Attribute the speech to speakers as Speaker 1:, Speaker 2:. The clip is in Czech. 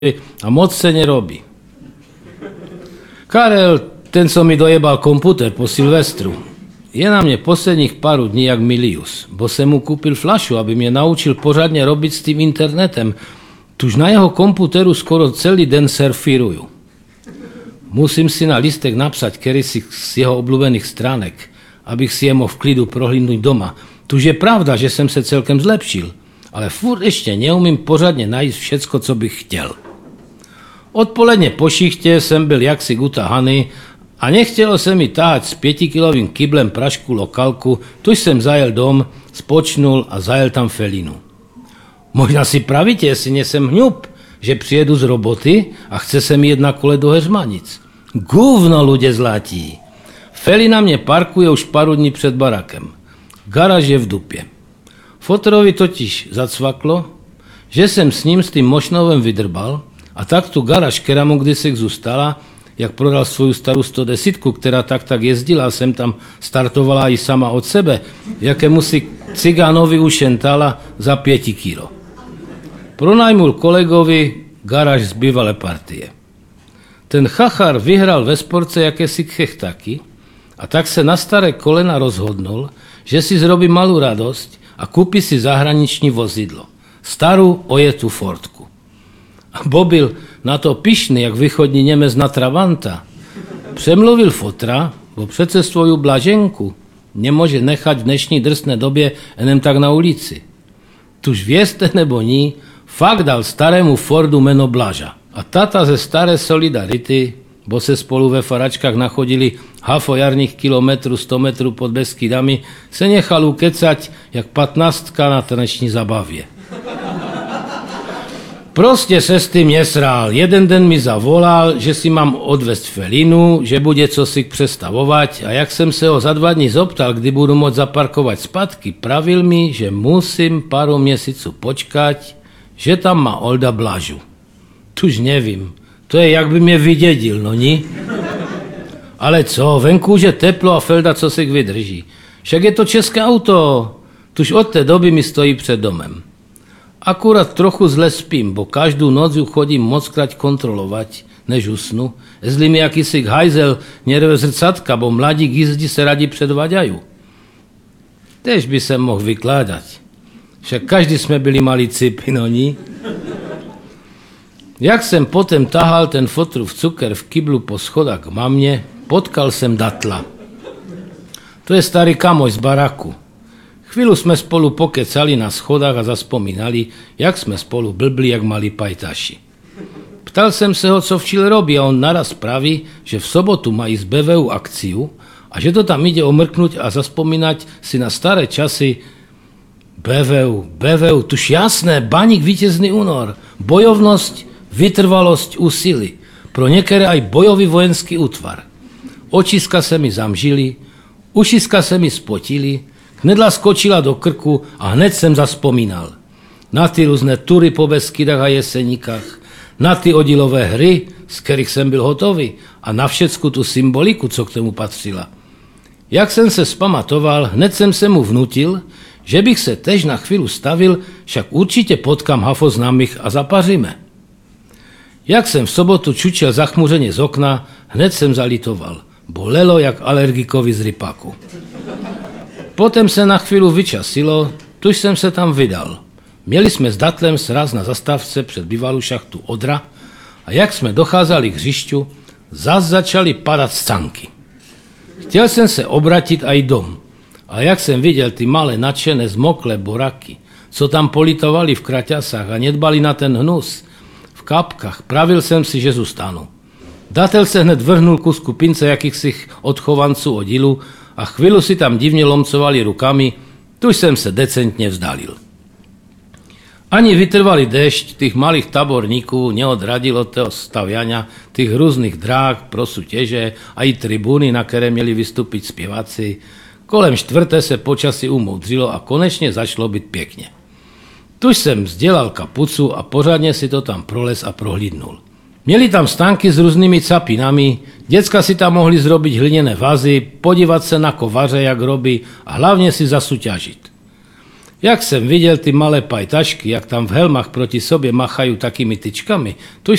Speaker 1: a moc se nerobí. Karel, ten, co mi dojebal komputer po Silvestru, je na mě posledních pár dní jak Milius, bo jsem mu koupil flašu, aby mě naučil pořádně robit s tím internetem. Tuž na jeho komputeru skoro celý den surfíruju. Musím si na listek napsat kedysi z jeho obľúbených stránek, abych si je mohl v klidu prohlídnout doma. Tuž je pravda, že jsem se celkem zlepšil, ale furt ještě neumím pořádně najít všecko, co bych chtěl. Odpoledne po šichtě jsem byl jaksi utahaný a nechtělo se mi táhat s 5-kilovým kyblem prašku lokalku, tuž jsem zajel dom, spočnul a zajel tam felinu. Možná si pravíte, jestli nesem hňup, že přijedu z roboty a chce se mi jet na kole do Heřmanic. Guvno, ľudia zlatí. Felina mě parkuje už pár dní před barakem. Garáž je v dupě. Fotrovi totiž zacvaklo, že jsem s ním s tím mošnovem vydrbal a tak tu garáž, která mu kdysi zůstala, jak prodal svoju starou 110, která tak jezdila a jsem tam startovala i sama od sebe, jakému si cigánovi ušentala za 5 kilo. Pronajmul kolegovi garáž z bývalé partie. Ten chachar vyhral ve sportce jakési chechtaky a tak se na staré kolena rozhodnul, že si zrobí malou radost a koupí si zahraniční vozidlo. Starou ojetú Fordku. A Bobil na to pyšný, jak východní Němec na Travanta. Přemluvil fotra, bo přece svoju blaženku nemůže nechat v dnešní drsné době jenom tak na ulici. Tuž vězte nebo ní, fakt dal starému Fordu jméno Blaža. A tata ze staré Solidarity, bo se spolu ve faračkách nachodili hafo jarných kilometrů 100 metrů pod Beskydami, se nechal ukecať jak 15 na taneční zabavě. Prostě se s tím nesrál. Jeden den mi zavolal, že si mám odvést felinu, že bude co si přestavovat a jak jsem se ho za 2 dní zoptal, kdy budu moct zaparkovat zpátky, pravil mi, že musím pár měsíců počkať, že tam má Olda Blažu. Tuž nevím, to je jak by mě vydědil, no ni? Ale co, venku už je teplo a felda co si vydrží. Však je to české auto, tuž od té doby mi stojí před domem. Akurát trochu zle spím, bo každou noc ju chodím mockrát kontrolovat, než usnu, jestli mi jakýsi hajzel nerve zrcatka, bo mladí gizdi se radi předvaďají. Tež by se mohl vykládat. Však každý jsme byli malí cipy, no ni? Jak jsem potom tahal ten fotrův cuker v kyblu po schodách k mamě, potkal jsem Datla. To je starý kamoš z baraku. Chvíľu jsme spolu pokecali na schodách a zaspomínali, jak jsme spolu blbli jak malí pajtaši. Ptal jsem se ho, co včil robí a on naraz praví, že v sobotu mají z BVU akciu a že to tam ide omrknúť a zaspomínať si na staré časy. BVU, tuž jasné, Baník vítězný únor, bojovnosť, vytrvalosť, úsilí, pro některé aj bojový vojenský útvar. Očiska se mi zamžili, ušiska se mi spotili, hnedla skočila do krku a hned jsem zaspomínal. Na ty různé tury po Beskydách a Jeseníkách, na ty oddílové hry, z kterých jsem byl hotový a na všecku tu symboliku, co k tomu patřila. Jak jsem se spamatoval, hned jsem se mu vnutil, že bych se tež na chvíli stavil, však určitě potkám hafo známých a zapaříme. Jak jsem v sobotu čučel zachmuřeně z okna, hned jsem zalitoval. Bolelo jak alergikovi z rypaku. Potom se na chvíli vyčasilo, tuž jsem se tam vydal. Měli jsme s Datlem sraz na zastávce před bývalou šachtu Odra a jak jsme docházeli k hřišťu, zas začaly padat scanky. Chtěl jsem se obratit aj dom, a jak jsem viděl ty malé nadšené zmoklé boraky, co tam politovali v kraťasách a nedbali na ten hnus, v kapkách, pravil jsem si, že zůstanu. Datel se hned vrhnul ku skupince jakýchsi odchovanců oddílu a chvíli si tam divně lomcovali rukami, tuž jsem se decentně vzdalil. Ani vytrvalý dešť těch malých taborníků neodradil od toho staviania těch různých dráh pro sútěže a i tribuny, na které měli vystupit zpěváci. Kolem 4. se počasí umoudřilo a konečně začalo být pěkně. Tuž jsem vzdělal kapucu a pořádně si to tam proles a prohlídnul. Měli tam stánky s různými capinami, děcka si tam mohli zrobiť hliněné vazy, podívat se na kovaře, jak robí a hlavně si zasúťažit. Jak jsem viděl ty malé pajtašky, jak tam v helmách proti sobě machají takými tyčkami, to